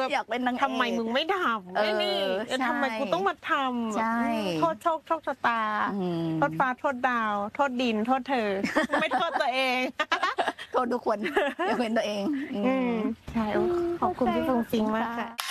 แบบอยากเป็นนางเอกทำไมมึงไม่ทำไม่นี่ใช่ทำไมกูต้องมาทำใช่โทษโชคโทษชะตา โทษฟ้าโทษดาว โทษดินโทษเธอ ไม่โทษตัวเองโทษทุกคนยกเว้นตัวเองใช่ขอบคุณพี่ฟงฟิงมากค่ะ